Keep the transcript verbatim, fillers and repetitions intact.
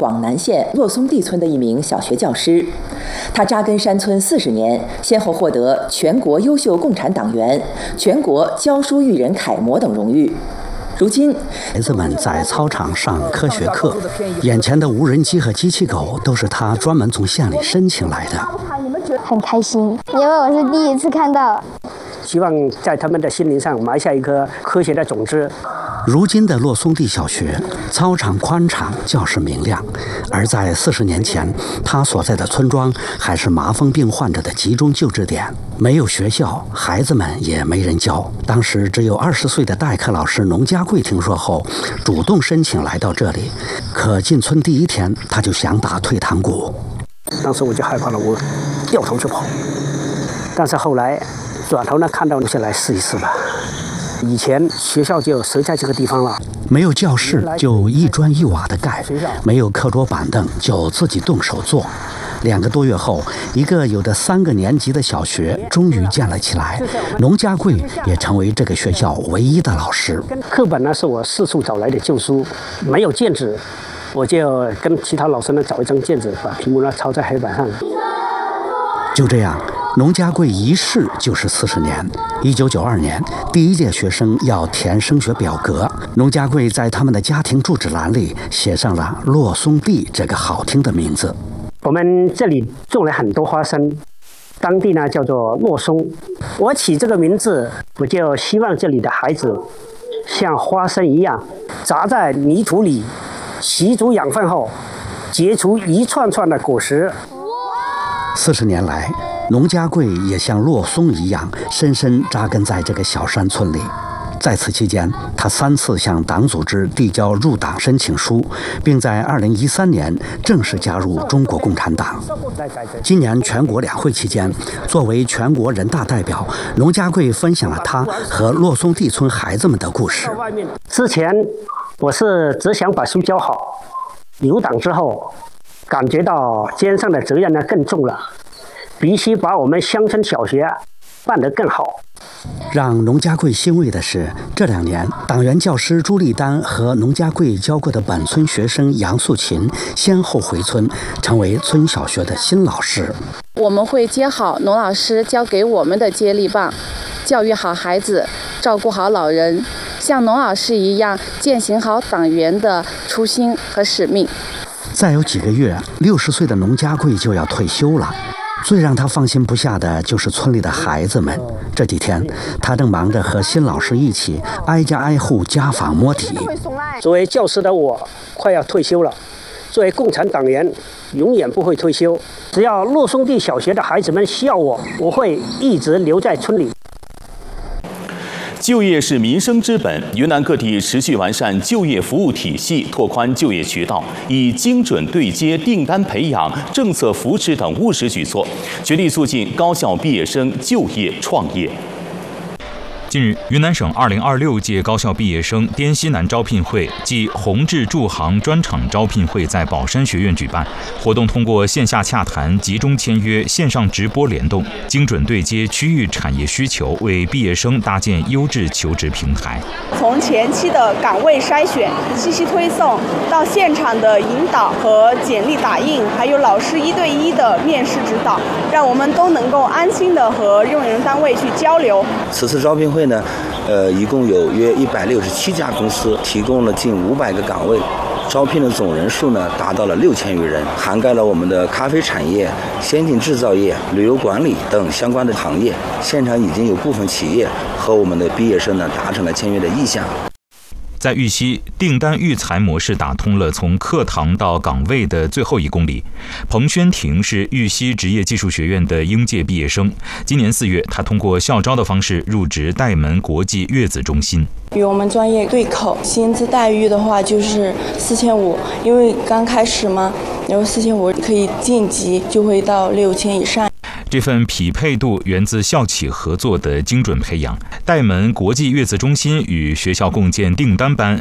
广南县洛松地村的一名小学教师。他扎根山村四十年，先后获得全国优秀共产党员、全国教书育人楷模等荣誉。如今， 孩子们在操场上科学课，眼前的无人机和机器狗都是他专门从县里申请来的。 很开心，因为我是第一次看到。 希望在他们的心灵上埋下一颗科学的种子。 如今的洛松地小学操场宽敞，教室明亮，而在四十年前，他所在的村庄还是麻风病患者的集中救治点，没有学校，孩子们也没人教。当时只有二十岁的代课老师农家贵听说后，主动申请来到这里。可进村第一天，他就想打退堂鼓。 当时我就害怕了，我掉头就跑。但是后来转头呢，看到就来试一试吧。以前学校就设在这个地方了， 没有教室就一砖一瓦的盖，没有课桌板凳就自己动手做。两个多月后，一个有的三个年级的小学终于建了起来，农家贵也成为这个学校唯一的老师。 课本呢是我四处找来的旧书，没有卷子，我就跟其他老师呢找一张卷子，把题目呢抄在黑板上。 就这样，农家贵一试就是四十年。一九九二年，第一届学生要填升学表格，农家贵在他们的家庭住址栏里写上了洛松地这个好听的名字。 我们这里种了很多花生，当地呢叫做洛松。我起这个名字，我就希望这里的孩子像花生一样，扎在泥土里，吸足养分后，结出一串串的果实。 四十年来，农家贵也像洛松一样，深深扎根在这个小山村里。在此期间，他三次向党组织递交入党申请书，并在二零一三年正式加入中国共产党。今年全国两会期间，作为全国人大代表，农家贵分享了他和洛松地村孩子们的故事。 之前我是只想把书教好，入党之后，感觉到肩上的责任呢更重了，必须把我们乡村小学办得更好。 让农家贵欣慰的是，这两年党员教师朱丽丹和农家贵教过的本村学生杨素琴先后回村，成为村小学的新老师。 我们会接好农老师交给我们的接力棒，教育好孩子，照顾好老人，像农老师一样践行好党员的初心和使命。 再有几个月，六十岁的农家贵就要退休了。最让他放心不下的就是村里的孩子们。这几天，他正忙着和新老师一起挨家挨户家访摸底。 作为教师的我，快要退休了。作为共产党员，永远不会退休。只要洛松地小学的孩子们需要我，我会一直留在村里。 就业是民生之本，云南各地持续完善就业服务体系，拓宽就业渠道，以精准对接、订单培养、政策扶持等务实举措，全力促进高校毕业生就业创业。 近日，云南省二零二六届高校毕业生滇西南招聘会暨宏志驻杭专场招聘会在宝山学院举办。活动通过线下洽谈、集中签约、线上直播联动，精准对接区域产业需求，为毕业生搭建优质求职平台。 从前期的岗位筛选、信息推送，到现场的引导和简历打印，还有老师一对一的面试指导，让我们都能够安心的和用人单位去交流。 此次招聘会呢，呃，一共有约一百六十七家公司提供了近五百个岗位，招聘的总人数呢达到了六千余人，涵盖了我们的咖啡产业、先进制造业、旅游管理等相关的行业。现场已经有部分企业和我们的毕业生呢达成了签约的意向。 在玉溪，订单育才模式打通了从课堂到岗位的最后一公里。彭轩婷是玉溪职业技术学院的应届毕业生，今年四月，他通过校招的方式入职岱门国际月子中心。 与我们专业对口，薪资待遇的话就是四千五，因为刚开始嘛，然后四千五可以晋级，就会到六千以上。 这份匹配度源自校企合作的精准培养。岱门国际月子中心与学校共建订单班，